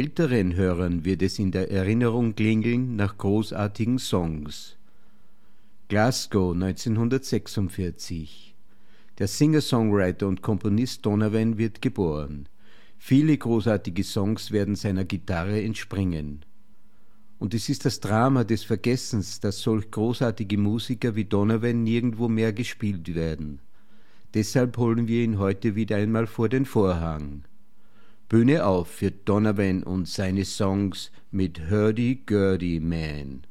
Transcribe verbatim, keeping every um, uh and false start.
Älteren Hörern wird es in der Erinnerung klingeln nach großartigen Songs. Glasgow neunzehnhundertsechsundvierzig. Der Singer-Songwriter und Komponist Donovan wird geboren. Viele großartige Songs werden seiner Gitarre entspringen. Und es ist das Drama des Vergessens, dass solch großartige Musiker wie Donovan nirgendwo mehr gespielt werden. Deshalb holen wir ihn heute wieder einmal vor den Vorhang. Bühne auf für Donovan und seine Songs mit Hurdy-Gurdy Man.